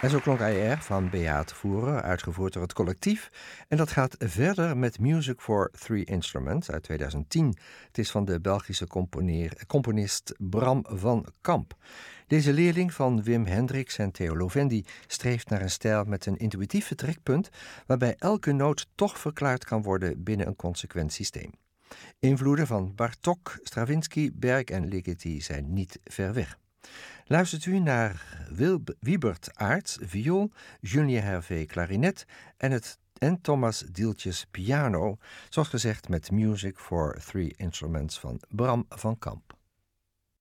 En zo klonk AR van Beat Voeren, uitgevoerd door het collectief. En dat gaat verder met Music for Three Instruments uit 2010. Het is van de Belgische componist Bram van Kamp. Deze leerling van Wim Hendricks en Theo Lovendi streeft naar een stijl met een intuïtief vertrekpunt, waarbij elke noot toch verklaard kan worden binnen een consequent systeem. Invloeden van Bartók, Stravinsky, Berg en Ligeti zijn niet ver weg. Luistert u naar Wiebert Aerts, viool, Julien Hervé, klarinet en Thomas Dieltjes, piano, zoals gezegd met Music for Three Instruments van Bram van Kamp.